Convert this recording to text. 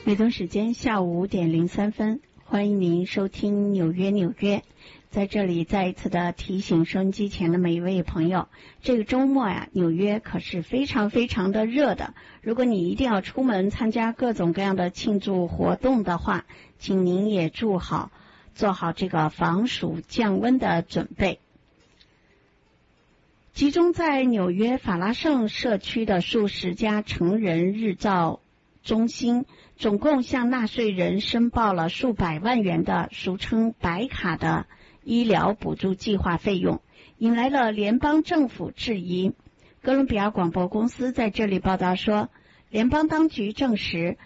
美东时间下午5:03，欢迎您收听纽约。在这里再一次的提醒收音机前的每一位朋友，这个周末呀，纽约可是非常非常的热的。如果你一定要出门参加各种各样的庆祝活动的话，请您也做好这个防暑降温的准备。集中在纽约法拉盛社区的数十家成人日照中心，总共向纳税人申报了数百万元的俗称白卡的医疗补助计划费用，引来了联邦政府质疑。哥伦比亚广播公司在这里报道说，联邦当局证实